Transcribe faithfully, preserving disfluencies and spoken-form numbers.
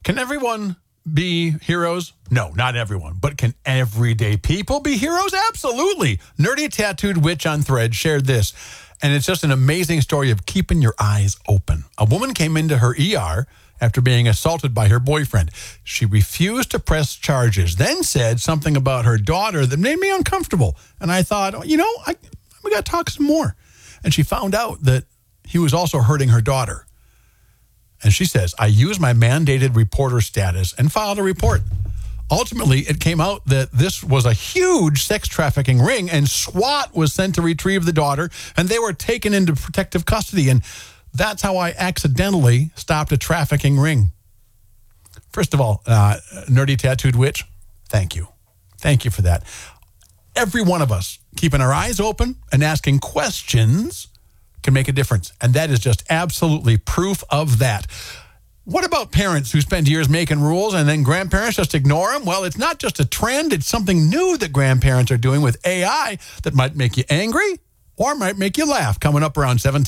Can everyone be heroes? No, not everyone. But can everyday people be heroes? Absolutely. Nerdy Tattooed Witch on Thread shared this, and it's just an amazing story of keeping your eyes open. A woman came into her E R after being assaulted by her boyfriend. She refused to press charges, then said something about her daughter that made me uncomfortable. And I thought, oh, you know, I, we got to talk some more. And she found out that he was also hurting her daughter. And she says, I used my mandated reporter status and filed a report. Ultimately, it came out that this was a huge sex trafficking ring, and SWAT was sent to retrieve the daughter, and they were taken into protective custody. And that's how I accidentally stopped a trafficking ring. First of all, uh, Nerdy Tattooed Witch, thank you. Thank you for that. Every one of us keeping our eyes open and asking questions can make a difference. And that is just absolutely proof of that. What about parents who spend years making rules and then grandparents just ignore them? Well, it's not just a trend. It's something new that grandparents are doing with A I that might make you angry or might make you laugh. Coming up around seven ten.